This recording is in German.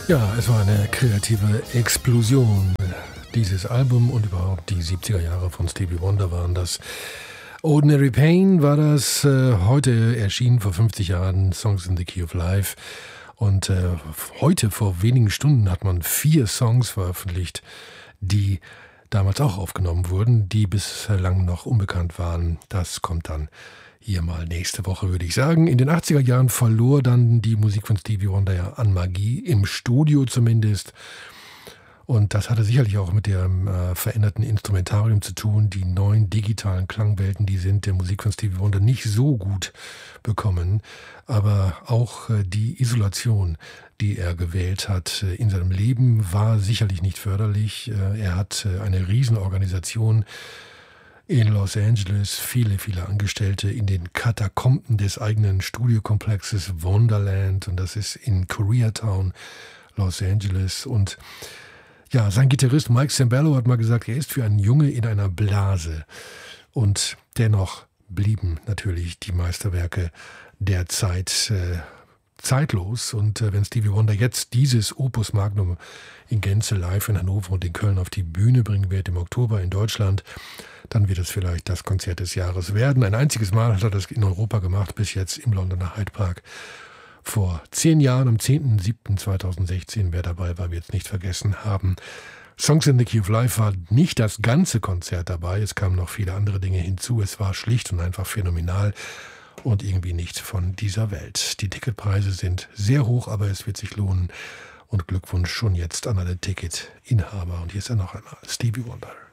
Ja, es war eine kreative Explosion. Dieses Album und überhaupt die 70er Jahre von Stevie Wonder waren das. Ordinary Pain war das, heute erschienen vor 50 Jahren, Songs in the Key of Life. Und heute, vor wenigen Stunden, hat man 4 Songs veröffentlicht, die damals auch aufgenommen wurden, die bislang noch unbekannt waren. Das kommt dann hier mal nächste Woche, würde ich sagen. In den 80er Jahren verlor dann die Musik von Stevie Wonder ja an Magie, im Studio zumindest. Und das hatte sicherlich auch mit dem veränderten Instrumentarium zu tun. Die neuen digitalen Klangwelten, die sind der Musik von Stevie Wonder nicht so gut bekommen. Aber auch die Isolation, die er gewählt hat in seinem Leben, war sicherlich nicht förderlich. Er hat eine Riesenorganisation in Los Angeles, viele Angestellte in den Katakomben des eigenen Studiokomplexes Wonderland. Und das ist in Koreatown, Los Angeles. Und ja, sein Gitarrist Mike Sambello hat mal gesagt, er ist für einen Junge in einer Blase. Und dennoch blieben natürlich die Meisterwerke der Zeit zeitlos. Und wenn Stevie Wonder jetzt dieses Opus Magnum in Gänze live in Hannover und in Köln auf die Bühne bringen wird im Oktober in Deutschland, dann wird es vielleicht das Konzert des Jahres werden. Ein einziges Mal hat er das in Europa gemacht, bis jetzt im Londoner Hyde Park. Vor 10 Jahren, am 10.07.2016, wer dabei war, wird es nicht vergessen haben. Songs in the Key of Life war nicht das ganze Konzert dabei, es kamen noch viele andere Dinge hinzu. Es war schlicht und einfach phänomenal und irgendwie nicht von dieser Welt. Die Ticketpreise sind sehr hoch, aber es wird sich lohnen. Und Glückwunsch schon jetzt an alle Ticketinhaber. Und hier ist er noch einmal, Stevie Wonder.